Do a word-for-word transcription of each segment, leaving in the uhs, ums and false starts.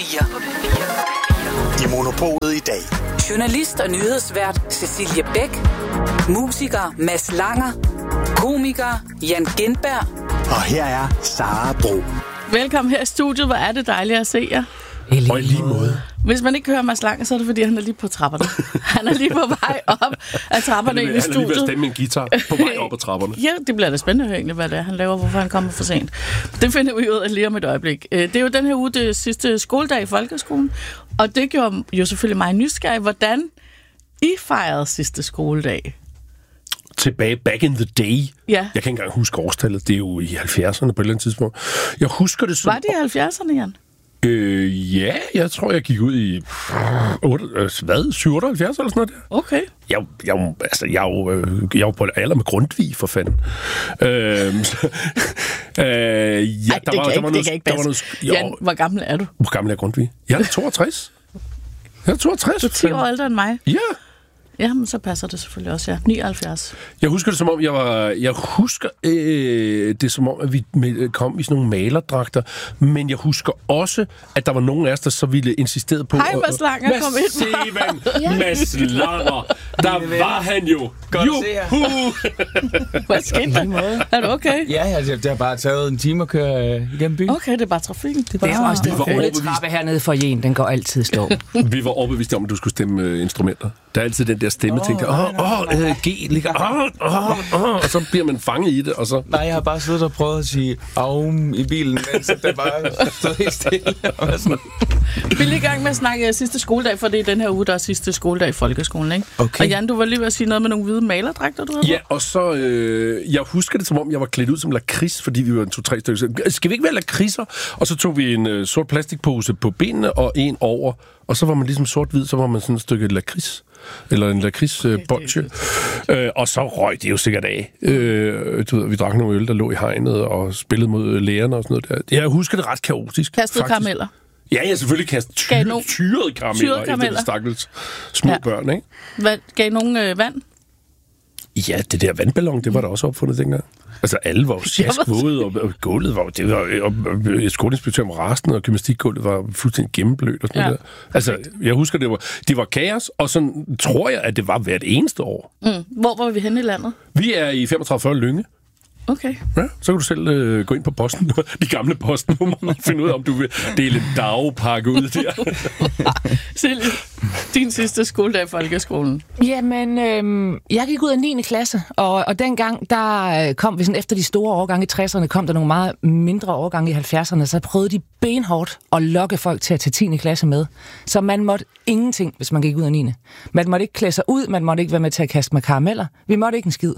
fire. I Monopolet i dag. Journalist og nyhedsvært Cecilie Bæk. Musiker Mads Langer. Komiker Jan Gintberg. Og her er Sara Bro. Velkommen her i studiet. Hvor er det dejligt at se jer. Og i lige måde. Hvis man ikke hører Mads Langer, så er det fordi, han er lige på trapperne. Han er lige på vej op af trapperne ind i studiet. Han er lige ved at stemme en guitar på vej op ad trapperne. Ja, det bliver da spændende at høre egentlig, hvad det er, han laver, hvorfor han kommer for sent. Det finder vi ud af lige om et øjeblik. Det er jo den her uge, det sidste skoledag i folkeskolen, og det gjorde jo selvfølgelig mig nysgerrig. Hvordan I fejrede sidste skoledag? Tilbage back in the day. Ja. Jeg kan ikke engang huske årstallet. Det er jo i halvfjerdserne på et eller andet tidspunkt. Jeg husker det som... Var det i halvfjerdserne, Jan? Øh, ja, jeg tror, jeg gik ud i otte, hvad, syv otteoghalvfjerds eller sådan noget der. Okay. Jeg, jeg, altså, jeg, jeg, jeg var på alder med Grundtvig, for fanden. Øh, så, øh, ja, Ej, det der kan var, ikke, der var noget, det kan ikke der var passe. noget, Jan, hvor gammel er du? Hvor gammel er Grundtvig? Jeg er toogtres. Jeg er toogtres. Du er ti år ældre end mig. Ja. Ja, men så passer det selvfølgelig også, ja. nioghalvfjerds. Jeg husker det som om, jeg var... Jeg husker øh, det som om, at vi kom i sådan nogle malerdragter, men jeg husker også, at der var nogen af os, der så ville insistere på... Hej, Mads Langer, kom ind. Steven, Mads Langer, der var han jo. Godt at se jer. Hvad skete der? Er du okay? Ja, altså, det har bare taget en time at køre øh, igennem byen. Okay, det er bare trafikken. Det er, det er også den okay. okay. trappe hernede for en, den går altid stå. Vi var overbeviste om, at du skulle stemme øh, instrumenter. Der er altid den der stemme, oh, tænkte, åh, åh, G ligger, åh, åh, åh, og så bliver man fanget i det, og så... Nej, jeg har bare siddet og prøvet at sige aum i bilen, mens det bare stod helt stille. Vi er lige i gang med at snakke sidste skoledag, for det er den her uge, der er sidste skoledag i folkeskolen, ikke? Okay. Og Jan, du var lige ved at sige noget med nogle hvide malerdragter, du havde. Ja, og så, øh, jeg husker det som om, jeg var klædt ud som lakrids, fordi vi var en to-tre stykker. Skal vi ikke være lakridser? Og så tog vi en øh, sort plastikpose på benene og en over, og så var man ligesom sort-hvid, så var man sådan et stykke lakrids. Eller en lakridsbolsje. Okay, øh, og så røg det jo sikkert af. Øh, du ved, vi drak nogle øl, der lå i hegnet, og spillede mod lærerne og sådan noget der. Jeg husker det ret kaotisk. Kastede karameller. Ja, jeg selvfølgelig kastet ty- no- tyrede karameller efter de stakkels små ja. børn, ikke? Hvad, gav nogen øh, vand? Ja, det der vandballon, det var der også opfundet dengang. Altså, alle var jo sjaskvåde, og, og gulvet var... Det var og, og skoleinspektøren var rasende, og gymnastikgulvet var fuldstændig gennemblødt og sådan ja. noget der. Altså, jeg husker, det var, det var kaos, og sådan tror jeg, at det var hvert eneste år. Mm. Hvor var vi henne i landet? Vi er i femogtredive fyrre Lynge. Okay. Ja, så kan du selv øh, gå ind på posten, de gamle postnummer, og finde ud af, om du vil dele en dagpakke ud der. Silje, din sidste skoledag i folkeskolen. Jamen, øh, jeg gik ud af niende klasse, og, og dengang, der kom vi sådan efter de store årgange i tresserne, kom der nogle meget mindre årgange i halvfjerdserne, så prøvede de benhårdt at lokke folk til at tage tiende klasse med. Så man måtte ingenting, hvis man gik ud af niende. Man måtte ikke klæde sig ud, man måtte ikke være med til at kaste med karameller. Vi måtte ikke en skid.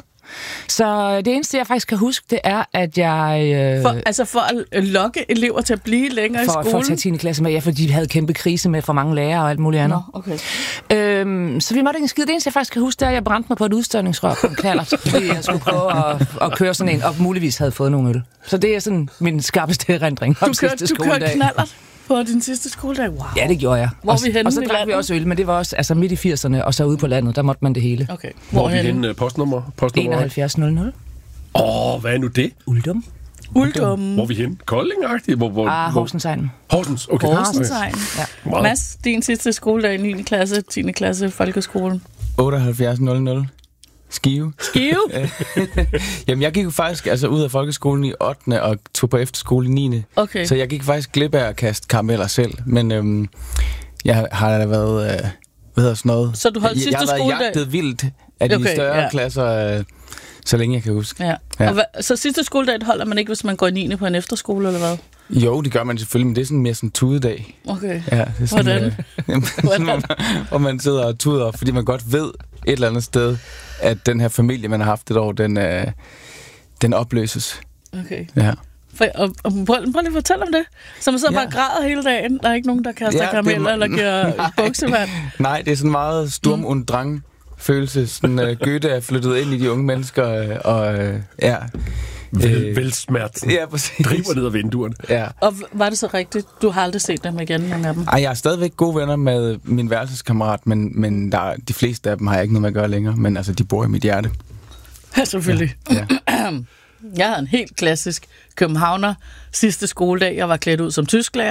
Så det eneste, jeg faktisk kan huske, det er, at jeg... Øh, for, altså for at lokke elever til at blive længere for, i skolen? For at tage tiende klasse med, ja, fordi de havde kæmpe krise med for mange lærere og alt muligt andet. Nå, okay. øhm, så vi måtte ikke en skid. Det eneste, jeg faktisk kan huske, det er, at jeg brændte mig på et udstørningsrør på en knallert, fordi jeg skulle prøve at, at køre sådan en, og muligvis havde fået nogle øl. Så det er sådan min skarpeste erindring om sidste skoledag. Du kørte knallert på din sidste skoledag? Wow. Ja, det gjorde jeg. Hvor og, vi henne og så drak vi også øl, men det var også altså midt i firserne, og så ude på landet, der måtte man det hele. Okay. Hvor, Hvor er vi henne? Postnummer? postnummer? enoghalvfjerds nul nul. Åh, oh, hvad er nu det? Uldum. Uldum. Hvor er vi henne? Kolding-agtigt? Hvor, hvor, ah, Horsensegnen. Horsens, okay. Horsensegnen, ja. Mads, din sidste skoledag i niende klasse, tiende klasse, folkeskolen. otteoghalvfjerds nul nul. Skive. Skive? Jamen, jeg gik jo faktisk altså, ud af folkeskolen i ottende og tog på efterskole i niende. Okay. Så jeg gik faktisk glip af at kaste karameller selv. Men øhm, jeg har da været... Øh, hvad hedder sådan noget? Så du holdt sidste skoledag? Jeg har været jagtet vildt af de okay, større ja. klasser, øh, så længe jeg kan huske. Ja. Ja. Og hva, så sidste skoledag holder man ikke, hvis man går i niende på en efterskole, eller hvad? Jo, det gør man selvfølgelig, men det er sådan mere sådan en tudedag. Okay. Ja, det er sådan, hvordan? Øh, sådan, hvor man sidder og tuder, fordi man godt ved et eller andet sted, at den her familie, man har haft et år, den, øh, den opløses. Okay. Ja. For, og, og prøv, prøv lige at fortælle om det. Så man sidder ja. bare og græder hele dagen. Der er ikke nogen, der kaster ja, karameller eller giver buksevand. Nej, det er sådan meget Sturm mm. und Drang følelse. Sådan, uh, Goethe er flyttet ind i de unge mennesker, og uh, ja... Vel, velsmerten. Ja, præcis. Driver ned ad vinduerne. Ja. Og var det så rigtigt? Du har aldrig set dem igen, nogle af dem? Ej, jeg er stadigvæk gode venner med min værelseskammerat, men, men der, de fleste af dem har jeg ikke noget med at gøre længere. Men altså, de bor i mit hjerte. Ja, selvfølgelig. Ja. Ja. Jeg havde en helt klassisk københavner sidste skoledag. Jeg var klædt ud som tysklærer.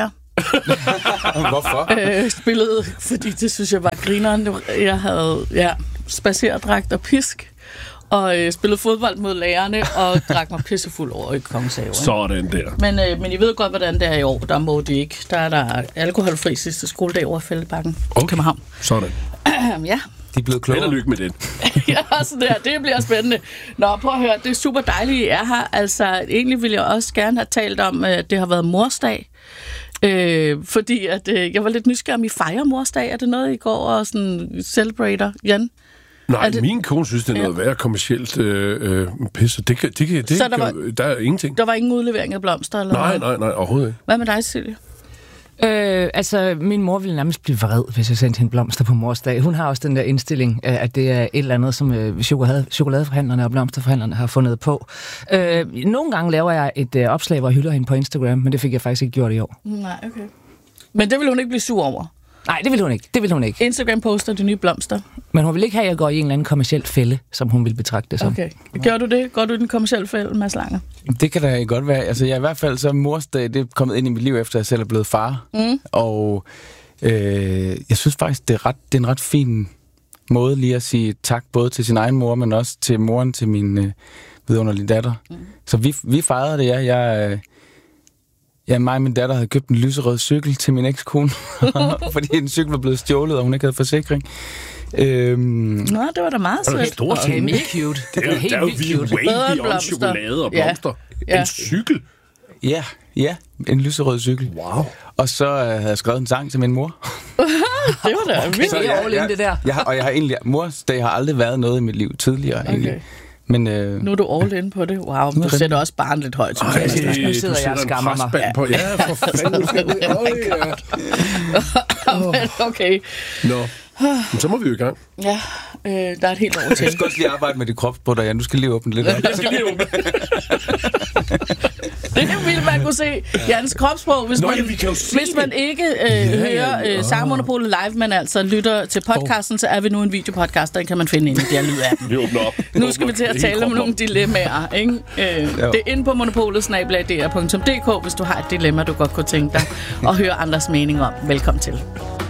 Hvorfor? Øh, spillede, fordi det synes jeg var grineren. Jeg havde ja, spacerdragt og pisk, og øh, spillede fodbold mod lærerne, og drak mig pissefuld over i Kongens Have. Sådan der. Men, øh, men I ved godt, hvordan det er i år. Der må de ikke. Der er der alkoholfri sidste skoledag over Fældebakken. Okay. København. Sådan. Ja. De er blevet Held og klogere. lykke med den. Ja, så der, det bliver spændende. Nå, prøv at høre, det er super dejligt, I er her. Altså, egentlig ville jeg også gerne have talt om, at det har været morsdag. Øh, fordi at, øh, jeg var lidt nysgerrig, om I fejrer morsdag. Er det noget, I går og sådan celebrater, Jan? Nej, det... min kone synes, det er noget ja. værre kommercielt øh, øh, pis. Det kan, det kan, det Så der, kan, var... der er ingenting. Der var ingen udlevering af blomster? Eller Nej, noget? nej, nej, overhovedet ikke. Hvad med dig, Silje? Øh, altså, min mor ville nærmest blive vred, hvis jeg sendte hende blomster på mors dag. Hun har også den der indstilling, at det er et eller andet, som øh, chokolade, chokoladeforhandlerne og blomsterforhandlerne har fundet på. Øh, nogle gange laver jeg et øh, opslag, hvor jeg hylder hende på Instagram, men det fik jeg faktisk ikke gjort i år. Nej, okay. Men det vil hun ikke blive sur over? Nej, det vil hun ikke. Det vil hun ikke. Instagram poster de nye blomster? Men hun vil ikke have, at jeg går i en eller anden kommerciel fælde, som hun vil betragte det som. Okay. Gør du det? Går du i den kommercielle fælde, Mads Langer? Det kan da godt være. Altså, jeg er i hvert fald så morsdag, det er kommet ind i mit liv, efter jeg selv er blevet far. Mm. Og øh, jeg synes faktisk, det er, ret, det er en ret fin måde lige at sige tak, både til sin egen mor, men også til moren til min øh, vidunderlige datter. Mm. Så vi, vi fejrede det, ja. Jeg... Øh, Ja, mig og min datter havde købt en lyserød cykel til min ekskone, fordi en cykel var blevet stjålet, og hun ikke havde forsikring. Øhm... Nå, det var da meget sødt. Det er en stor ting. Mega cute. Det er, det er, helt der er jo vildt vi cute. way beyond chokolade og blomster. Ja. Ja. En cykel. Ja, ja, en lyserød cykel. Wow. Og så øh, havde jeg skrevet en sang til min mor. Det var da vildt. Så Det er all in, det der. Jeg har, og jeg har egentlig, mors dag har aldrig været noget i mit liv tidligere, okay. egentlig. Men, øh, Nu er du all in på det. Wow, du sætter også barn lidt højt. Ej, Nu sidder jeg du og sætter en skammer mig. presband på. Ja, for fanden. Men okay. Nå, men så må vi jo i gang. Ja, øh, der er et helt år til. jeg skal også lige arbejde med de kropsbrudder, ja. Du skal lige åbne lidt op. Jeg skal lige åbne. Det ville man kunne se. Jans kropssprog, hvis, Nå, man, ja, vi kan jo se hvis man det. ikke øh, Ja, hører ja, øh, Sagermonopolet live, men altså lytter til podcasten, så er vi nu en videopodcast, den kan man finde inde i det her lyd af. Vi åbner op. Nu skal vi til at tale om nogle dilemmaer, ikke? Øh, det er inde på monopolet snabel-a d r punktum d k, hvis du har et dilemma, du godt kunne tænke dig at høre andres mening om. Velkommen til.